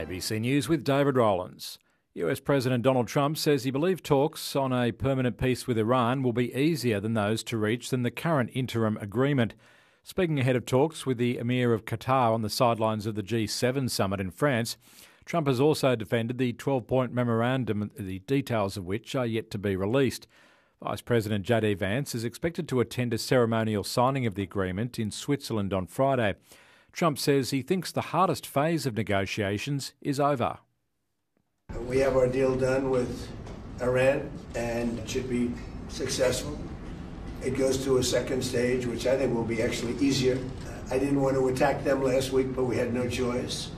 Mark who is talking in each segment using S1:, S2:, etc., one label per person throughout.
S1: ABC News with David Rowlands. US President Donald Trump says he believes talks on a permanent peace with Iran will be easier than those to reach than the current interim agreement. Speaking ahead of talks with the Emir of Qatar on the sidelines of the G7 summit in France, Trump has also defended the 12-point memorandum, the details of which are yet to be released. Vice President J.D. Vance is expected to attend a ceremonial signing of the agreement in Switzerland on Friday. Trump says he thinks the hardest phase of negotiations is over.
S2: We have our deal done with Iran and it should be successful. It goes to a second stage, which I think will be actually easier. I didn't want to attack them last week, but we had no choice.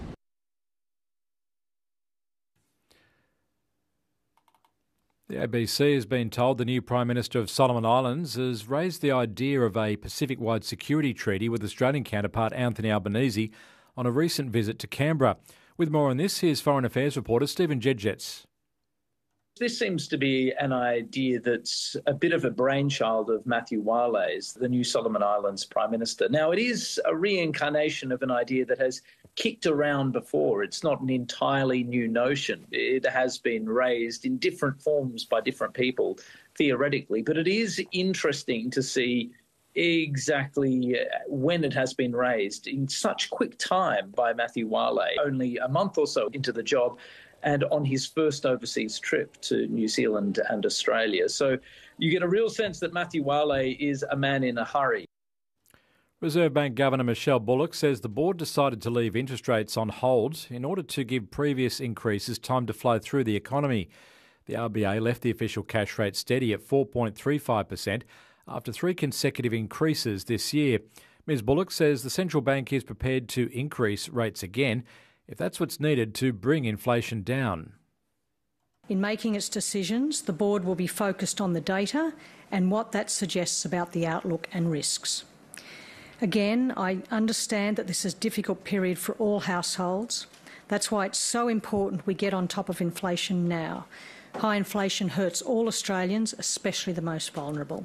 S1: The ABC has been told the new Prime Minister of Solomon Islands has raised the idea of a Pacific-wide security treaty with Australian counterpart Anthony Albanese on a recent visit to Canberra. With more on this, here's Foreign Affairs reporter Stephen Jedgetz.
S3: This seems to be an idea that's a bit of a brainchild of Matthew Wales, the new Solomon Islands Prime Minister. Now, it is a reincarnation of an idea that has kicked around before. It's not an entirely new notion. It has been raised in different forms by different people, theoretically. But it is interesting to see exactly when it has been raised in such quick time by Matthew Wales, only a month or so into the job, and on his first overseas trip to New Zealand and Australia. So you get a real sense that Matthew Wales is a man in a hurry.
S1: Reserve Bank Governor Michelle Bullock says the board decided to leave interest rates on hold in order to give previous increases time to flow through the economy. The RBA left the official cash rate steady at 4.35% after 3 consecutive increases this year. Ms Bullock says the central bank is prepared to increase rates again if that's what's needed to bring inflation down.
S4: In making its decisions, the board will be focused on the data and what that suggests about the outlook and risks. Again, I understand that this is a difficult period for all households. That's why it's so important we get on top of inflation now. High inflation hurts all Australians, especially the most vulnerable.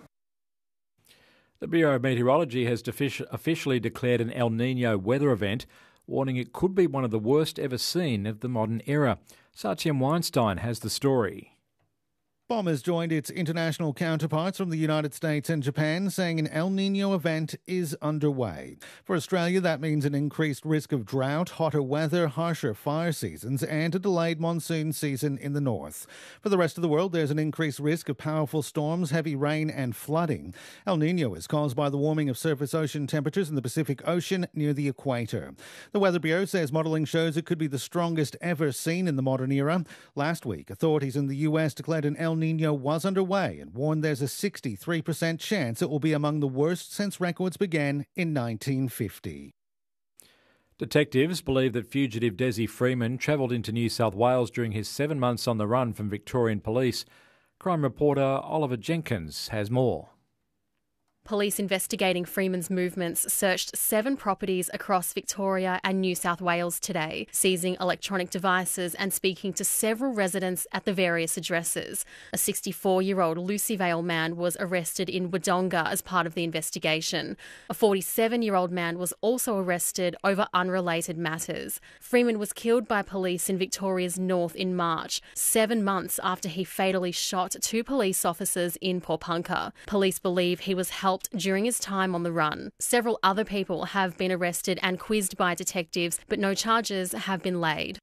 S1: The Bureau of Meteorology has officially declared an El Niño weather event, warning it could be one of the worst ever seen of the modern era. Satyam Weinstein has the story.
S5: BOM has joined its international counterparts from the United States and Japan, saying an El Niño event is underway. For Australia, that means an increased risk of drought, hotter weather, harsher fire seasons, and a delayed monsoon season in the north. For the rest of the world, there's an increased risk of powerful storms, heavy rain, and flooding. El Niño is caused by the warming of surface ocean temperatures in the Pacific Ocean near the equator. The Weather Bureau says modelling shows it could be the strongest ever seen in the modern era. Last week, authorities in the US declared an El Niño was underway and warned there's a 63% chance it will be among the worst since records began in 1950.
S1: Detectives believe that fugitive Desi Freeman travelled into New South Wales during his 7 months on the run from Victorian police. Crime reporter Oliver Jenkins has more.
S6: Police investigating Freeman's movements searched 7 properties across Victoria and New South Wales today, seizing electronic devices and speaking to several residents at the various addresses. A 64-year-old Lucy Vale man was arrested in Wodonga as part of the investigation. A 47-year-old man was also arrested over unrelated matters. Freeman was killed by police in Victoria's north in March, 7 months after he fatally shot 2 police officers in Porepunkah. Police believe he was helped during his time on the run. Several other people have been arrested and quizzed by detectives, but no charges have been laid.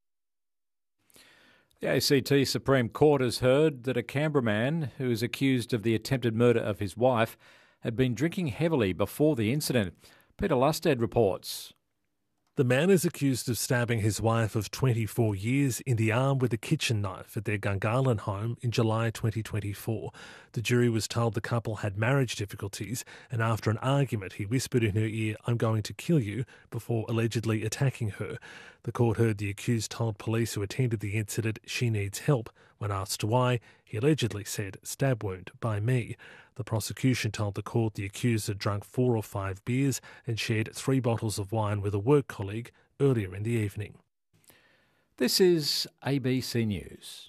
S1: The ACT Supreme Court has heard that a Canberra man who is accused of the attempted murder of his wife had been drinking heavily before the incident. Peter Lusted reports.
S7: The man is accused of stabbing his wife of 24 years in the arm with a kitchen knife at their Gungahlin home in July 2024. The jury was told the couple had marriage difficulties, and after an argument he whispered in her ear, "I'm going to kill you," before allegedly attacking her. The court heard the accused told police who attended the incident she needs help. When asked why, he allegedly said, "Stab wound by me." The prosecution told the court the accused had drunk 4 or 5 beers and shared 3 bottles of wine with a work colleague earlier in the evening.
S1: This is ABC News.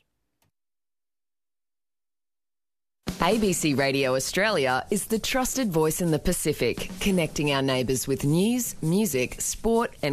S8: ABC Radio Australia is the trusted voice in the Pacific, connecting our neighbours with news, music, sport and